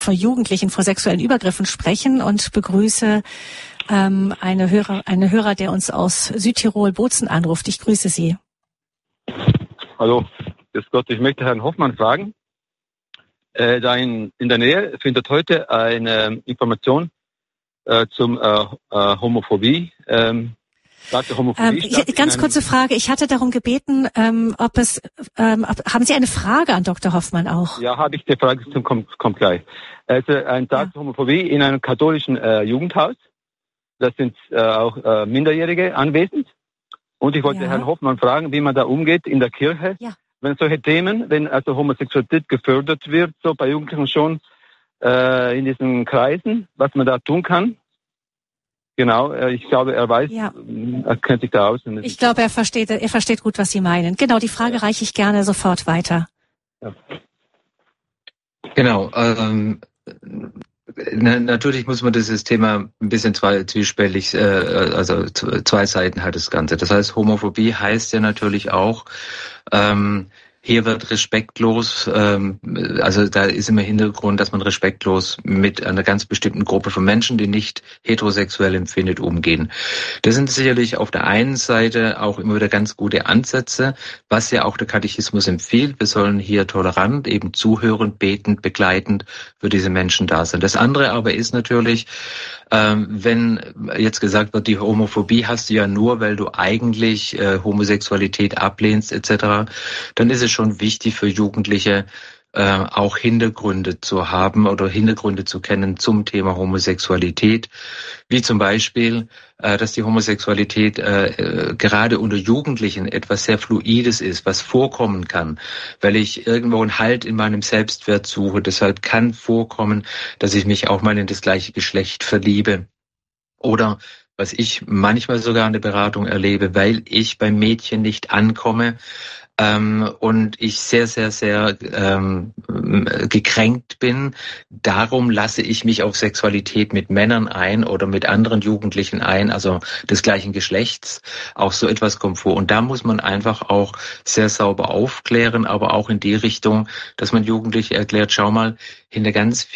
vor Jugendlichen vor sexuellen Übergriffen sprechen und begrüße eine Hörer, der uns aus Südtirol Bozen anruft. Ich grüße Sie. Hallo, grüß Gott. Ich möchte Herrn Hoffmann fragen. Da in der Nähe findet heute eine Information zum Homophobie. Ganz kurze Frage. Ich hatte darum gebeten, haben Sie eine Frage an Dr. Hoffmann auch? Ja, habe ich. Die Frage kommt gleich. Also ein Tag zur Homophobie in einem katholischen Jugendhaus. Da sind auch Minderjährige anwesend. Und ich wollte Herrn Hoffmann fragen, wie man da umgeht in der Kirche, wenn solche Themen, wenn also Homosexualität gefördert wird, so bei Jugendlichen schon in diesen Kreisen, was man da tun kann. Genau, ich glaube, er weiß, er kennt sich da aus. Ich glaube, er versteht gut, was Sie meinen. Genau, die Frage reiche ich gerne sofort weiter. Ja. Genau, natürlich muss man dieses Thema ein bisschen zwiespältig, also zwei Seiten hat das Ganze. Das heißt, Homophobie heißt ja natürlich auch, hier wird respektlos, also da ist im Hintergrund, dass man respektlos mit einer ganz bestimmten Gruppe von Menschen, die nicht heterosexuell empfindet, umgehen. Das sind sicherlich auf der einen Seite auch immer wieder ganz gute Ansätze, was ja auch der Katechismus empfiehlt. Wir sollen hier tolerant, eben zuhörend, betend, begleitend für diese Menschen da sein. Das andere aber ist natürlich, wenn jetzt gesagt wird, die Homophobie hast du ja nur, weil du eigentlich Homosexualität ablehnst etc., dann ist es schon wichtig für Jugendliche, auch Hintergründe zu haben oder Hintergründe zu kennen zum Thema Homosexualität, wie zum Beispiel, dass die Homosexualität gerade unter Jugendlichen etwas sehr Fluides ist, was vorkommen kann, weil ich irgendwo einen Halt in meinem Selbstwert suche. Deshalb kann vorkommen, dass ich mich auch mal in das gleiche Geschlecht verliebe. Oder was ich manchmal sogar in der Beratung erlebe, weil ich beim Mädchen nicht ankomme, und ich sehr, sehr, sehr gekränkt bin. Darum lasse ich mich auf Sexualität mit Männern ein oder mit anderen Jugendlichen ein, also des gleichen Geschlechts. Auch so etwas kommt vor. Und da muss man einfach auch sehr sauber aufklären, aber auch in die Richtung, dass man Jugendliche erklärt, schau mal, hinter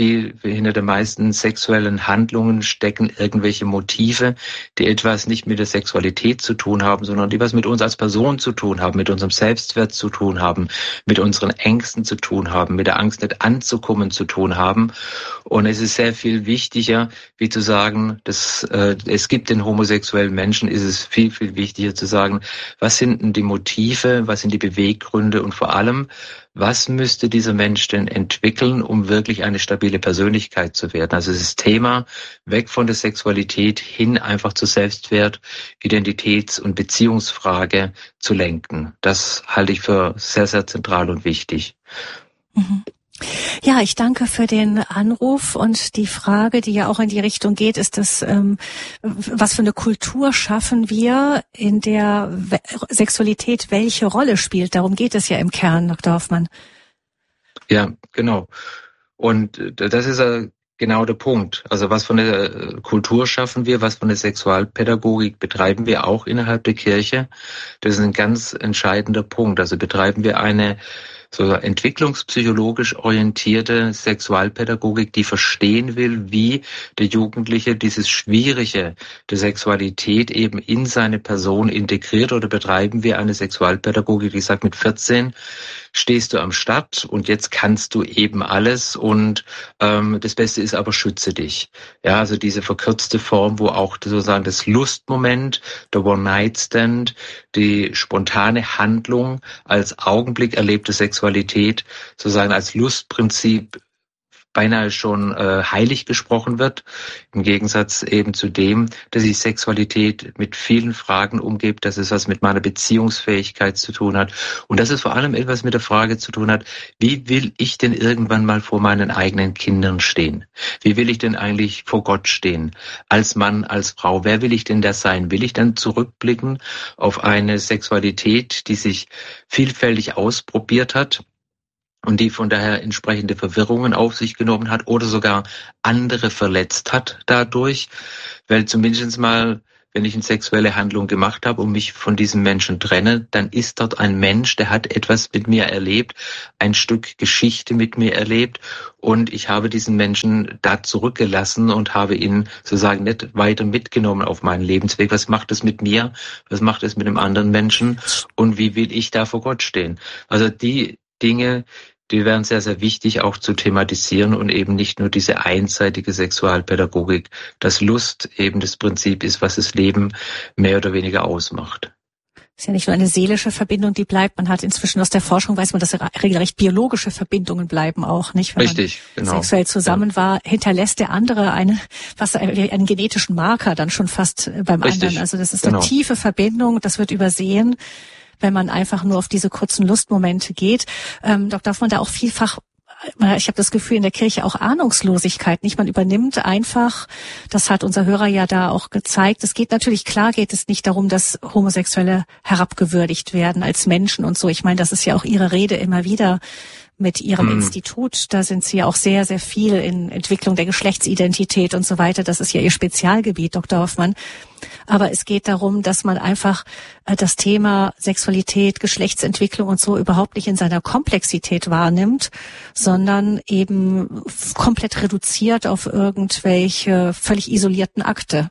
den meisten sexuellen Handlungen stecken irgendwelche Motive, die etwas nicht mit der Sexualität zu tun haben, sondern die was mit uns als Person zu tun haben, mit unserem Selbstwert zu tun haben, mit unseren Ängsten zu tun haben, mit der Angst nicht anzukommen zu tun haben. Und es ist sehr viel wichtiger, wie zu sagen, dass es gibt den homosexuellen Menschen, ist es viel, viel wichtiger zu sagen, was sind denn die Motive, was sind die Beweggründe und vor allem, was müsste dieser Mensch denn entwickeln, um wirklich eine stabile Persönlichkeit zu werden? Also das Thema weg von der Sexualität hin einfach zur Selbstwert, Identitäts- und Beziehungsfrage zu lenken. Das halte ich für sehr, sehr zentral und wichtig. Mhm. Ja, ich danke für den Anruf und die Frage, die ja auch in die Richtung geht, ist das, was für eine Kultur schaffen wir, in der Sexualität welche Rolle spielt? Darum geht es ja im Kern, Dr. Hoffmann. Ja, genau. Und das ist genau der Punkt. Also was von der Kultur schaffen wir, was von der Sexualpädagogik betreiben wir auch innerhalb der Kirche? Das ist ein ganz entscheidender Punkt. Also betreiben wir eine so entwicklungspsychologisch orientierte Sexualpädagogik, die verstehen will, wie der Jugendliche dieses Schwierige der Sexualität eben in seine Person integriert, oder betreiben wir eine Sexualpädagogik, die sagt, mit 14 stehst du am Start und jetzt kannst du eben alles und das Beste ist aber, schütze dich. Ja, also diese verkürzte Form, wo auch sozusagen das Lustmoment, der One-Night-Stand, die spontane Handlung als Augenblick erlebte Sexualität sozusagen als Lustprinzip beinahe schon heilig gesprochen wird, im Gegensatz eben zu dem, dass die Sexualität mit vielen Fragen umgibt, dass es was mit meiner Beziehungsfähigkeit zu tun hat und dass es vor allem etwas mit der Frage zu tun hat, wie will ich denn irgendwann mal vor meinen eigenen Kindern stehen? Wie will ich denn eigentlich vor Gott stehen? Als Mann, als Frau, wer will ich denn da sein? Will ich dann zurückblicken auf eine Sexualität, die sich vielfältig ausprobiert hat und die von daher entsprechende Verwirrungen auf sich genommen hat oder sogar andere verletzt hat dadurch, weil zumindest mal, wenn ich eine sexuelle Handlung gemacht habe und mich von diesem Menschen trenne, dann ist dort ein Mensch, der hat etwas mit mir erlebt, ein Stück Geschichte mit mir erlebt und ich habe diesen Menschen da zurückgelassen und habe ihn sozusagen nicht weiter mitgenommen auf meinen Lebensweg. Was macht es mit mir? Was macht es mit dem anderen Menschen? Und wie will ich da vor Gott stehen? Also die Dinge, die wären sehr, sehr wichtig auch zu thematisieren und eben nicht nur diese einseitige Sexualpädagogik, dass Lust eben das Prinzip ist, was das Leben mehr oder weniger ausmacht. Ist ja nicht nur eine seelische Verbindung, die bleibt. Man hat inzwischen aus der Forschung, weiß man, dass regelrecht biologische Verbindungen bleiben auch, nicht? Wenn Richtig, man genau. sexuell zusammen war, hinterlässt der andere einen genetischen Marker dann schon fast beim anderen. Also das ist eine tiefe Verbindung, das wird übersehen, wenn man einfach nur auf diese kurzen Lustmomente geht. Doch darf man da auch vielfach, ich habe das Gefühl, in der Kirche auch Ahnungslosigkeit, nicht? Man übernimmt einfach, das hat unser Hörer ja da auch gezeigt. Es geht natürlich, klar geht es nicht darum, dass Homosexuelle herabgewürdigt werden als Menschen und so. Ich meine, das ist ja auch Ihre Rede immer wieder mit Ihrem Institut. Da sind Sie ja auch sehr, sehr viel in Entwicklung der Geschlechtsidentität und so weiter. Das ist ja Ihr Spezialgebiet, Dr. Hoffmann. Aber es geht darum, dass man einfach das Thema Sexualität, Geschlechtsentwicklung und so überhaupt nicht in seiner Komplexität wahrnimmt, sondern eben komplett reduziert auf irgendwelche völlig isolierten Akte.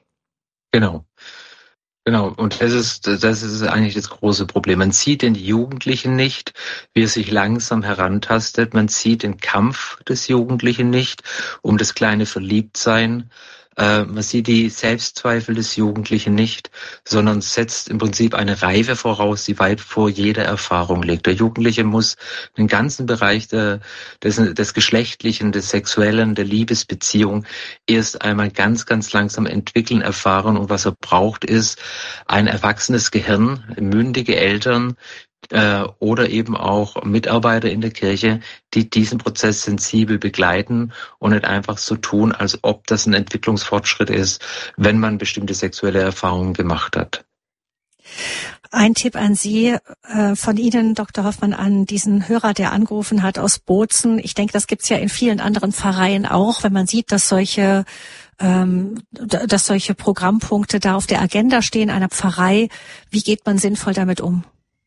Genau. Genau, und das ist eigentlich das große Problem. Man sieht den Jugendlichen nicht, wie er sich langsam herantastet. Man sieht den Kampf des Jugendlichen nicht um das kleine Verliebtsein. Man sieht die Selbstzweifel des Jugendlichen nicht, sondern setzt im Prinzip eine Reife voraus, die weit vor jeder Erfahrung liegt. Der Jugendliche muss den ganzen Bereich des Geschlechtlichen, des Sexuellen, der Liebesbeziehung erst einmal ganz, ganz langsam entwickeln, erfahren. Und was er braucht, ist ein erwachsenes Gehirn, mündige Eltern, oder eben auch Mitarbeiter in der Kirche, die diesen Prozess sensibel begleiten und nicht einfach so tun, als ob das ein Entwicklungsfortschritt ist, wenn man bestimmte sexuelle Erfahrungen gemacht hat. Ein Tipp an Sie von Ihnen, Dr. Hoffmann, an diesen Hörer, der angerufen hat aus Bozen. Ich denke, das gibt's ja in vielen anderen Pfarreien auch, wenn man sieht, dass solche Programmpunkte da auf der Agenda stehen einer Pfarrei. Wie geht man sinnvoll damit um?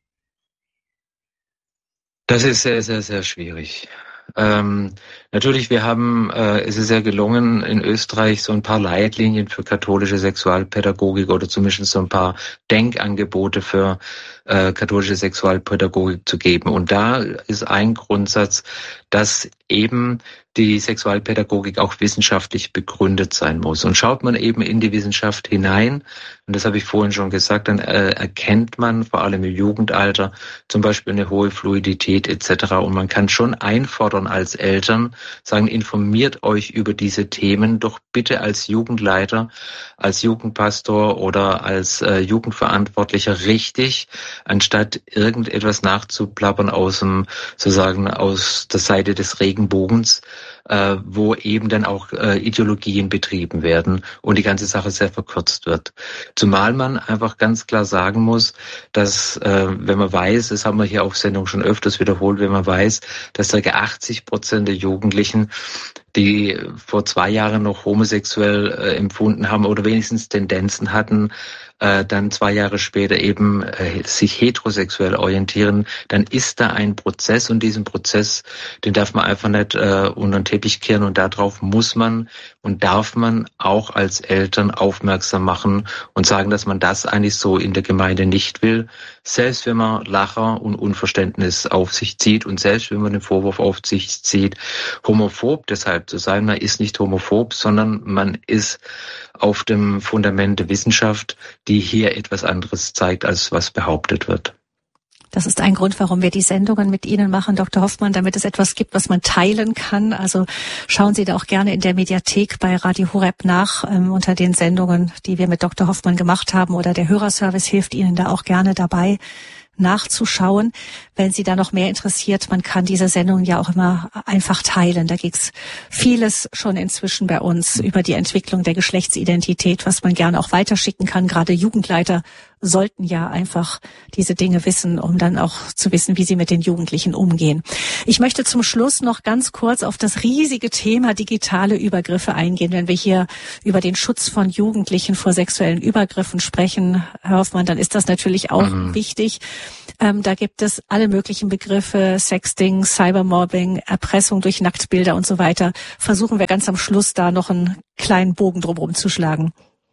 Das ist sehr, sehr, sehr schwierig. Natürlich, es ist ja gelungen, in Österreich so ein paar Leitlinien für katholische Sexualpädagogik oder zumindest so ein paar Denkangebote für katholische Sexualpädagogik zu geben. Und da ist ein Grundsatz, dass eben die Sexualpädagogik auch wissenschaftlich begründet sein muss. Und schaut man eben in die Wissenschaft hinein, und das habe ich vorhin schon gesagt, dann erkennt man vor allem im Jugendalter zum Beispiel eine hohe Fluidität etc. Und man kann schon einfordern als Eltern, sagen, informiert euch über diese Themen doch bitte als Jugendleiter, als Jugendpastor oder als Jugendverantwortlicher richtig, anstatt irgendetwas nachzuplappern aus der Seite des Regenbogens, wo eben dann auch Ideologien betrieben werden und die ganze Sache sehr verkürzt wird. Zumal man einfach ganz klar sagen muss, dass wenn man weiß, das haben wir hier auf Sendung schon öfters wiederholt, wenn man weiß, dass ca. 80% der Jugendlichen, die vor 2 Jahren noch homosexuell empfunden haben oder wenigstens Tendenzen hatten, dann 2 Jahre später eben sich heterosexuell orientieren, dann ist da ein Prozess und diesen Prozess, den darf man einfach nicht unter den Teppich kehren und darauf muss man und darf man auch als Eltern aufmerksam machen und sagen, dass man das eigentlich so in der Gemeinde nicht will, selbst wenn man Lacher und Unverständnis auf sich zieht und selbst wenn man den Vorwurf auf sich zieht, homophob deshalb zu sein, man ist nicht homophob, sondern man ist auf dem Fundament der Wissenschaft, die hier etwas anderes zeigt, als was behauptet wird. Das ist ein Grund, warum wir die Sendungen mit Ihnen machen, Dr. Hoffmann, damit es etwas gibt, was man teilen kann. Also schauen Sie da auch gerne in der Mediathek bei Radio Horeb nach, unter den Sendungen, die wir mit Dr. Hoffmann gemacht haben, oder der Hörerservice hilft Ihnen da auch gerne dabei nachzuschauen, wenn Sie da noch mehr interessiert. Man kann diese Sendung ja auch immer einfach teilen. Da gibt's vieles schon inzwischen bei uns über die Entwicklung der Geschlechtsidentität, was man gerne auch weiterschicken kann. Gerade Jugendleiter sollten ja einfach diese Dinge wissen, um dann auch zu wissen, wie sie mit den Jugendlichen umgehen. Ich möchte zum Schluss noch ganz kurz auf das riesige Thema digitale Übergriffe eingehen. Wenn wir hier über den Schutz von Jugendlichen vor sexuellen Übergriffen sprechen, Herr Hoffmann, dann ist das natürlich auch wichtig. Da gibt es alle möglichen Begriffe, Sexting, Cybermobbing, Erpressung durch Nacktbilder und so weiter. Versuchen wir ganz am Schluss da noch einen kleinen Bogen drumherum zu schlagen.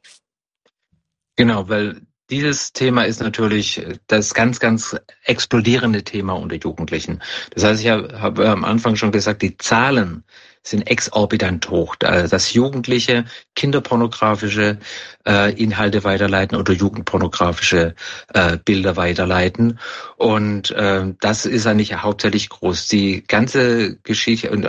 Genau, weil dieses Thema ist natürlich das ganz, ganz explodierende Thema unter Jugendlichen. Das heißt, ich habe am Anfang schon gesagt, die Zahlen sind exorbitant hoch, dass Jugendliche kinderpornografische Inhalte weiterleiten oder jugendpornografische Bilder weiterleiten. Und das ist eigentlich hauptsächlich groß. Die ganze Geschichte und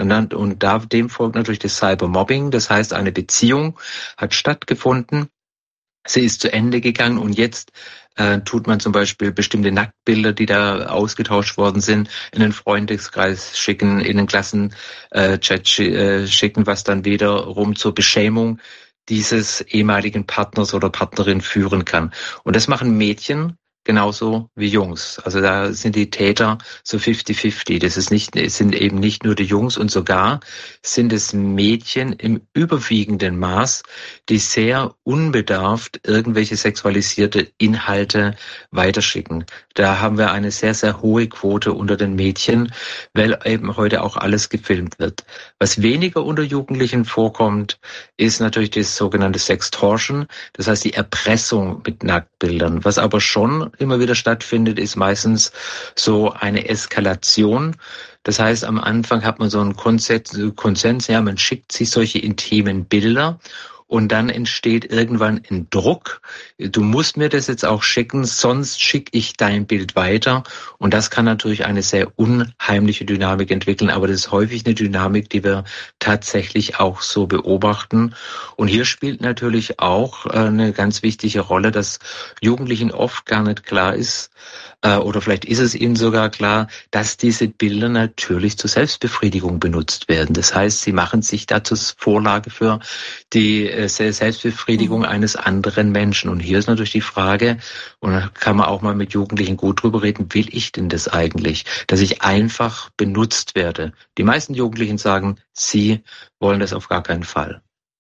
dem folgt natürlich das Cybermobbing. Das heißt, eine Beziehung hat stattgefunden. Sie ist zu Ende gegangen und jetzt tut man zum Beispiel bestimmte Nacktbilder, die da ausgetauscht worden sind, in den Freundeskreis schicken, in den Klassenchat schicken, was dann wiederum zur Beschämung dieses ehemaligen Partners oder Partnerin führen kann. Und das machen Mädchen genauso wie Jungs. Also da sind die Täter so 50-50. Es sind eben nicht nur die Jungs und sogar sind es Mädchen im überwiegenden Maß, die sehr unbedarft irgendwelche sexualisierte Inhalte weiterschicken. Da haben wir eine sehr, sehr hohe Quote unter den Mädchen, weil eben heute auch alles gefilmt wird. Was weniger unter Jugendlichen vorkommt, ist natürlich das sogenannte Sextortion, das heißt die Erpressung mit Nacktbildern. Was aber schon immer wieder stattfindet, ist meistens so eine Eskalation. Das heißt, am Anfang hat man so einen Konsens, ja, man schickt sich solche intimen Bilder und dann entsteht irgendwann ein Druck. Du musst mir das jetzt auch schicken, sonst schicke ich dein Bild weiter. Und das kann natürlich eine sehr unheimliche Dynamik entwickeln. Aber das ist häufig eine Dynamik, die wir tatsächlich auch so beobachten. Und hier spielt natürlich auch eine ganz wichtige Rolle, dass Jugendlichen oft gar nicht klar ist, oder vielleicht ist es ihnen sogar klar, dass diese Bilder natürlich zur Selbstbefriedigung benutzt werden. Das heißt, sie machen sich da zur Vorlage für die Selbstbefriedigung eines anderen Menschen. Und hier ist natürlich die Frage, und da kann man auch mal mit Jugendlichen gut drüber reden, will ich denn das eigentlich, dass ich einfach benutzt werde? Die meisten Jugendlichen sagen, sie wollen das auf gar keinen Fall.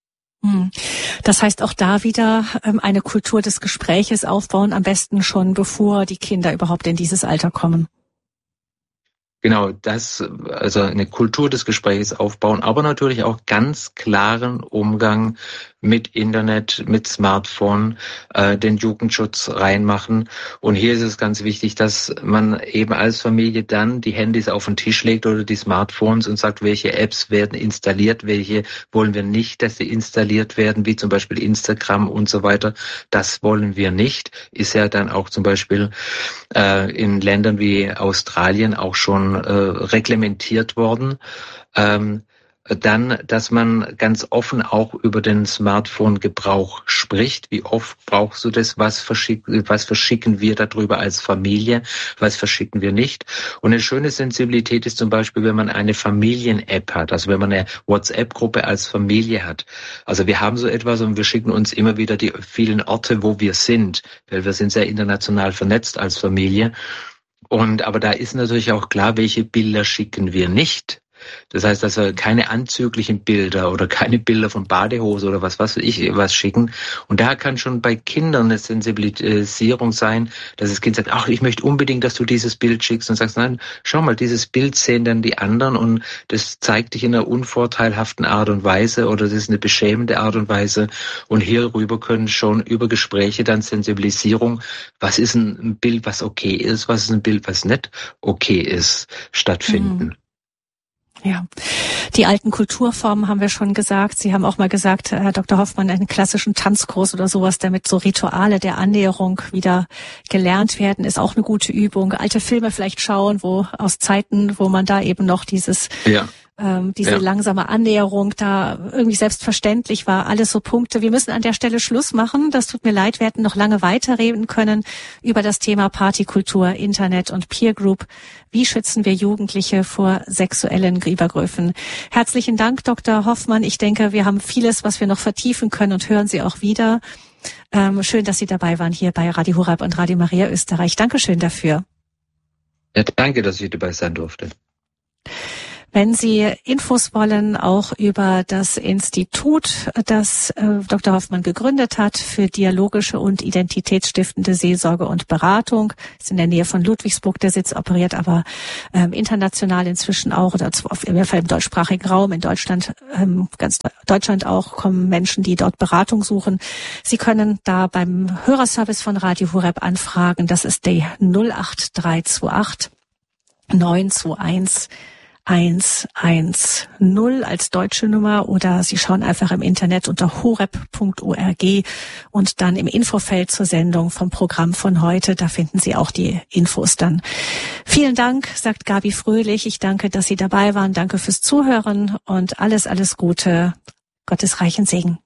Das heißt auch da wieder eine Kultur des Gespräches aufbauen, am besten schon bevor die Kinder überhaupt in dieses Alter kommen. Genau, also eine Kultur des Gesprächs aufbauen, aber natürlich auch ganz klaren Umgang mit Internet, mit Smartphone, den Jugendschutz reinmachen. Und hier ist es ganz wichtig, dass man eben als Familie dann die Handys auf den Tisch legt oder die Smartphones und sagt, welche Apps werden installiert, welche wollen wir nicht, dass sie installiert werden, wie zum Beispiel Instagram und so weiter. Das wollen wir nicht. Ist ja dann auch zum Beispiel in Ländern wie Australien auch schon reglementiert worden. Dann, dass man ganz offen auch über den Smartphone-Gebrauch spricht. Wie oft brauchst du das? Was verschicken wir darüber als Familie? Was verschicken wir nicht? Und eine schöne Sensibilität ist zum Beispiel, wenn man eine Familien-App hat, also wenn man eine WhatsApp-Gruppe als Familie hat. Also wir haben so etwas und wir schicken uns immer wieder die vielen Orte, wo wir sind, weil wir sind sehr international vernetzt als Familie. Aber da ist natürlich auch klar, welche Bilder schicken wir nicht. Das heißt, dass wir keine anzüglichen Bilder oder keine Bilder von Badehose oder was schicken. Und da kann schon bei Kindern eine Sensibilisierung sein, dass das Kind sagt, ach, ich möchte unbedingt, dass du dieses Bild schickst, und sagst, nein, schau mal, dieses Bild sehen dann die anderen und das zeigt dich in einer unvorteilhaften Art und Weise oder das ist eine beschämende Art und Weise. Und hierüber können schon über Gespräche dann Sensibilisierung, was ist ein Bild, was okay ist, was ist ein Bild, was nicht okay ist, stattfinden. Ja, die alten Kulturformen haben wir schon gesagt. Sie haben auch mal gesagt, Herr Dr. Hoffmann, einen klassischen Tanzkurs oder sowas, damit so Rituale der Annäherung wieder gelernt werden, ist auch eine gute Übung. Alte Filme vielleicht schauen, wo aus Zeiten, wo man da eben noch diese langsame Annäherung da irgendwie selbstverständlich war. Alles so Punkte. Wir müssen an der Stelle Schluss machen. Das tut mir leid. Wir hätten noch lange weiterreden können über das Thema Partykultur, Internet und Peer Group. Wie schützen wir Jugendliche vor sexuellen Übergriffen? Herzlichen Dank, Dr. Hoffmann. Ich denke, wir haben vieles, was wir noch vertiefen können und hören Sie auch wieder. Schön, dass Sie dabei waren hier bei Radio Horeb und Radio Maria Österreich. Dankeschön dafür. Ja, danke, dass ich dabei sein durfte. Wenn Sie Infos wollen, auch über das Institut, das Dr. Hoffmann gegründet hat für dialogische und identitätsstiftende Seelsorge und Beratung, ist in der Nähe von Ludwigsburg der Sitz, operiert aber international inzwischen auch, oder auf jeden Fall im deutschsprachigen Raum, in Deutschland, ganz Deutschland auch, kommen Menschen, die dort Beratung suchen. Sie können da beim Hörerservice von Radio Horeb anfragen. Das ist die 08328 921 110 als deutsche Nummer, oder Sie schauen einfach im Internet unter horeb.org und dann im Infofeld zur Sendung vom Programm von heute. Da finden Sie auch die Infos dann. Vielen Dank, sagt Gabi Fröhlich. Ich danke, dass Sie dabei waren. Danke fürs Zuhören und alles Gute. Gottes reichen Segen.